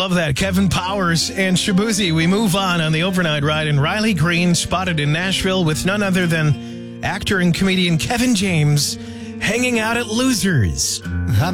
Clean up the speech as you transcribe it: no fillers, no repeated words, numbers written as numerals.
love that. Kevin Powers and Shabuzi. We move on the overnight ride, and Riley Green spotted in Nashville with none other than actor and comedian Kevin James hanging out at Losers. I